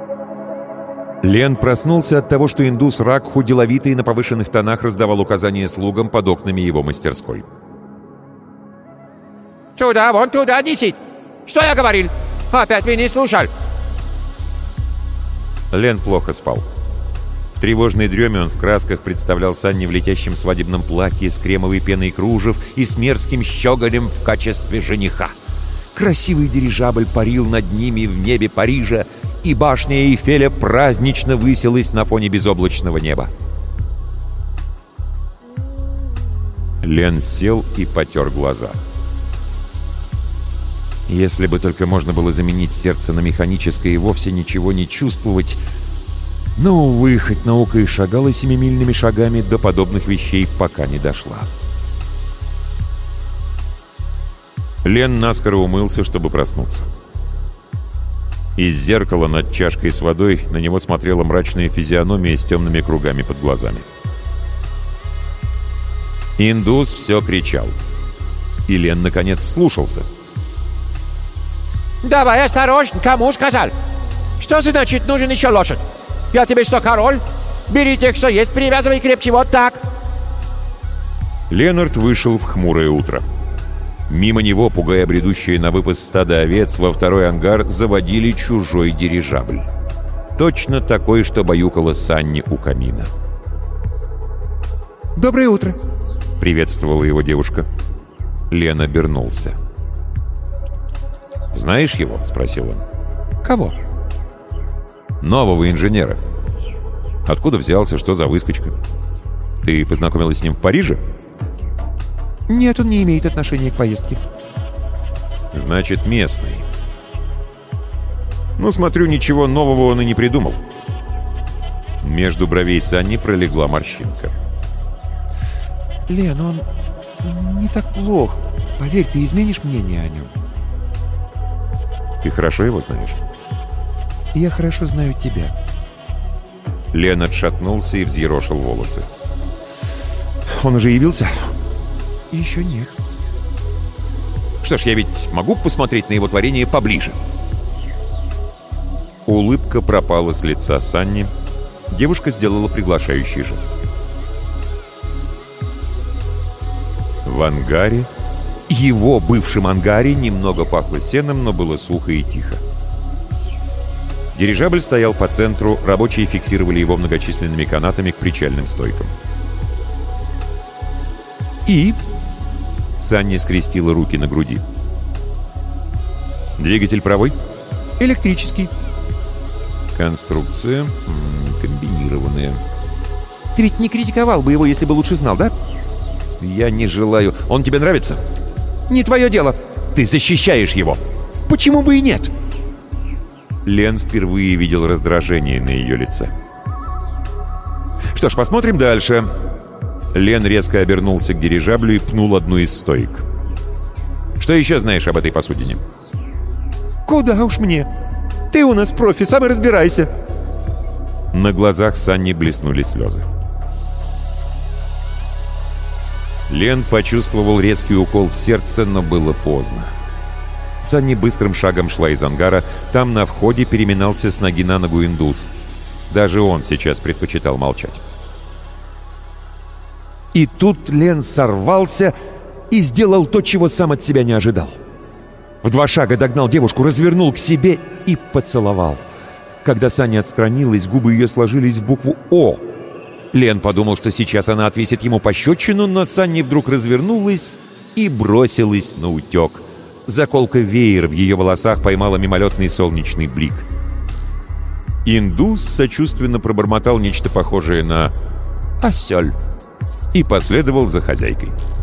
Лен проснулся от того, что индус Ракху деловито и на повышенных тонах раздавал указания слугам под окнами его мастерской. «Туда, вон туда неси! Что я говорил? Опять вы не слушали!» Лен плохо спал. В тревожной дреме он в красках представлял Санни в летящем свадебном платье с кремовой пеной кружев и с мерзким щеголем в качестве жениха. Красивый дирижабль парил над ними в небе Парижа, и башня Эйфеля празднично высилась на фоне безоблачного неба. Лен сел и потер глаза. Если бы только можно было заменить сердце на механическое и вовсе ничего не чувствовать. Но, увы, хоть наука и шагала семимильными шагами, до подобных вещей пока не дошла. Лен наскоро умылся, чтобы проснуться. Из зеркала над чашкой с водой на него смотрела мрачная физиономия с темными кругами под глазами. Индус все кричал. И Лен, наконец, вслушался. «Давай осторожно, кому сказал? Что значит нужен еще лошадь? Я тебе что, король? Бери тех, что есть, привязывай крепче, вот так!» Ленард вышел в хмурое утро. Мимо него, пугая бредущие на выпас стада овец, во второй ангар заводили чужой дирижабль. Точно такой, что баюкала Санни у камина. «Доброе утро!» — приветствовала его девушка. Лен обернулся. «Знаешь его?» — спросил он. «Кого?» «Нового инженера. Откуда взялся, что за выскочка? Ты познакомилась с ним в Париже?» «Нет, он не имеет отношения к поездке». «Значит, местный. Ну, смотрю, ничего нового он и не придумал». Между бровей Санни пролегла морщинка. «Лен, он не так плох. Поверь, ты изменишь мнение о нем». «Ты хорошо его знаешь?» «Я хорошо знаю тебя». Лен отшатнулся и взъерошил волосы. «Он уже явился?» «Еще нет». «Что ж, я ведь могу посмотреть на его творение поближе?» Улыбка пропала с лица Санни. Девушка сделала приглашающий жест. В ангаре, его бывшем ангаре, немного пахло сеном, но было сухо и тихо. Дирижабль стоял по центру, рабочие фиксировали его многочисленными канатами к причальным стойкам. «И?» — Санни скрестила руки на груди. «Двигатель правой?» «Электрический». «Конструкция комбинированная». «Ты ведь не критиковал бы его, если бы лучше знал, да?» «Я не желаю. Он тебе нравится?» «Не твое дело». «Ты защищаешь его». «Почему бы и нет?» Лен впервые видел раздражение на ее лице. «Что ж, посмотрим дальше». Лен резко обернулся к дирижаблю и пнул одну из стоек. «Что еще знаешь об этой посудине?» «Куда уж мне? Ты у нас профи, сам и разбирайся». На глазах Санни блеснули слезы. Лен почувствовал резкий укол в сердце, но было поздно. Санни быстрым шагом шла из ангара. Там на входе переминался с ноги на ногу индус. Даже он сейчас предпочитал молчать. И тут Лен сорвался и сделал то, чего сам от себя не ожидал. В 2 шага догнал девушку, развернул к себе и поцеловал. Когда Санни отстранилась, губы ее сложились в букву «О». Лен подумал, что сейчас она отвесит ему пощечину, но Санни вдруг развернулась и бросилась на утек. Заколка веера в ее волосах поймала мимолетный солнечный блик. Индус сочувственно пробормотал нечто похожее на «осёль» и последовал за хозяйкой.